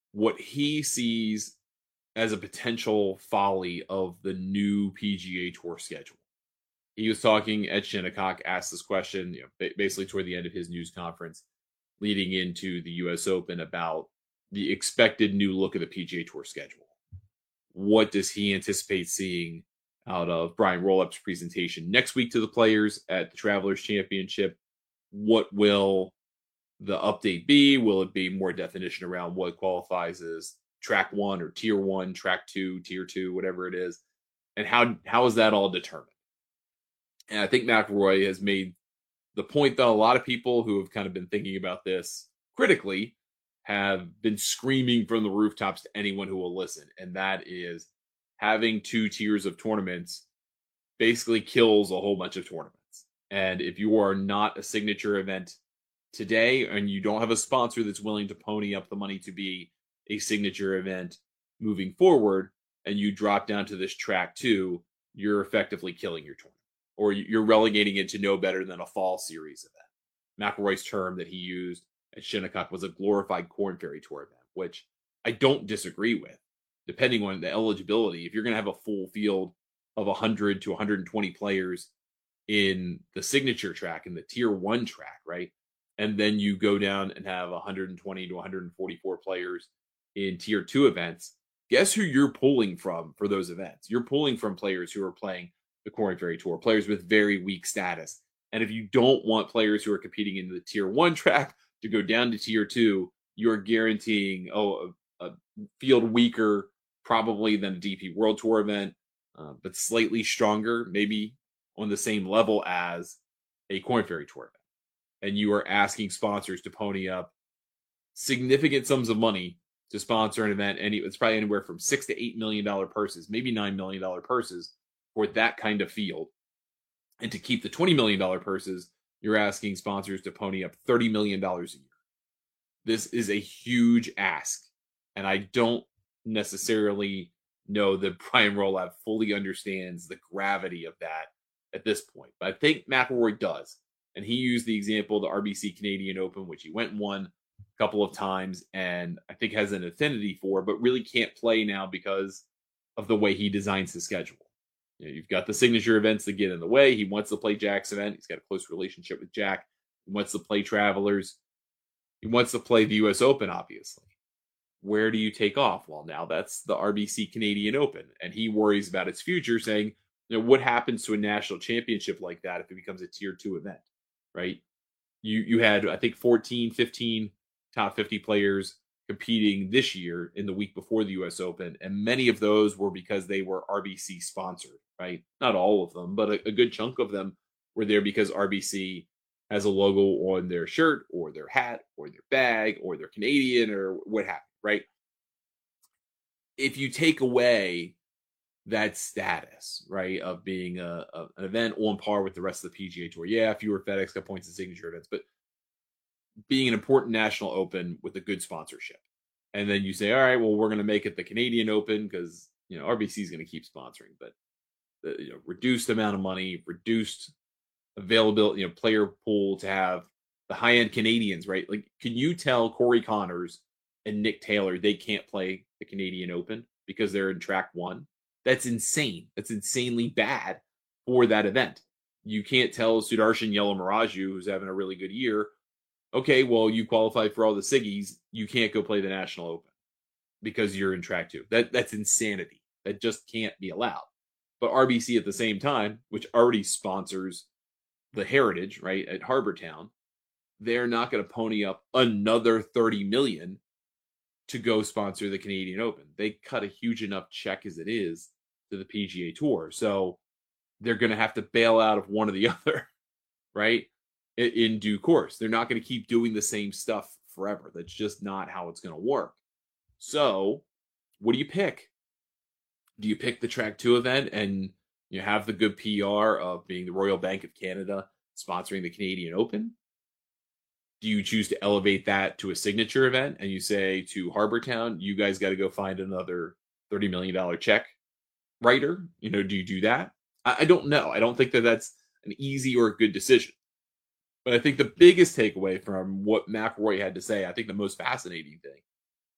what he sees as a potential folly of the new PGA Tour schedule. He was talking, Ed Shinnecock asked this question, basically toward the end of his news conference leading into the US Open about the expected new look of the PGA Tour schedule. What does he anticipate seeing out of Brian Rollup's presentation next week to the players at the Travelers Championship? What will the update be? Will it be more definition around what qualifies as track one or tier one, track two, tier two, whatever it is? And how is that all determined? And I think McIlroy has made the point that a lot of people who have kind of been thinking about this critically have been screaming from the rooftops to anyone who will listen. And that is having two tiers of tournaments basically kills a whole bunch of tournaments. And if you are not a signature event today and you don't have a sponsor that's willing to pony up the money to be a signature event moving forward, and you drop down to this track two, you're effectively killing your tournament, or you're relegating it to no better than a fall series event. McIlroy's term that he used at Shinnecock was a glorified Corn Ferry Tour event, which I don't disagree with, depending on the eligibility. If you're going to have a full field of 100 to 120 players in the signature track, in the tier one track, right? And then you go down and have 120 to 144 players in tier two events. Guess who you're pulling from for those events? You're pulling from players who are playing the Corn Ferry Tour, players with very weak status. And if you don't want players who are competing in the tier one track to go down to tier two, you're guaranteeing a field weaker probably than a DP World Tour event, but slightly stronger, maybe on the same level as a Corn Ferry Tour event. And you are asking sponsors to pony up significant sums of money to sponsor an event, and it's probably anywhere from $6 to $8 million purses, maybe $9 million purses for that kind of field. And to keep the $20 million purses, you're asking sponsors to pony up $30 million a year. This is a huge ask, and I don't necessarily know that Brian Roloff fully understands the gravity of that at this point. But I think McIlroy does. And he used the example of the RBC Canadian Open, which he went and won a couple of times and I think has an affinity for, but really can't play now because of the way he designs his schedule. You've got the signature events that get in the way. He wants to play Jack's event. He's got a close relationship with Jack. He wants to play Travelers. He wants to play the US Open, obviously. Where do you take off? Well, now that's the RBC Canadian Open. And he worries about its future, saying, what happens to a national championship like that if it becomes a tier two event, right? You had, I think, 14, 15 top 50 players competing this year in the week before the US Open. And many of those were because they were RBC sponsored, right? Not all of them, but a good chunk of them were there because RBC has a logo on their shirt or their hat or their bag or they're Canadian or what have you, right? If you take away that status, right, of being an event on par with the rest of the PGA Tour, yeah, fewer FedEx Cup points and signature events, but being an important national open with a good sponsorship. And then you say, all right, well, we're going to make it the Canadian Open because, RBC is going to keep sponsoring, but reduced amount of money, reduced availability, player pool to have the high end Canadians, right? Like, can you tell Corey Connors and Nick Taylor they can't play the Canadian Open because they're in track one? That's insane. That's insanely bad for that event. You can't tell Sudarshan Yelamaraju, who's having a really good year, okay, well, you qualify for all the Siggies. You can't go play the National Open because you're in track two. That's insanity. That just can't be allowed. But RBC at the same time, which already sponsors the Heritage, right, at Harbor Town, they're not going to pony up another $30 million to go sponsor the Canadian Open. They cut a huge enough check as it is to the PGA Tour. So they're going to have to bail out of one or the other, right, in due course. They're not going to keep doing the same stuff forever. That's just not how it's going to work. So what do you pick? Do you pick the track two event and you have the good PR of being the Royal Bank of Canada sponsoring the Canadian Open? Do you choose to elevate that to a signature event and you say to Harbor Town, you guys got to go find another $30 million check writer? Do you do that? I don't know. I don't think that that's an easy or a good decision. But I think the biggest takeaway from what McIlroy had to say, I think the most fascinating thing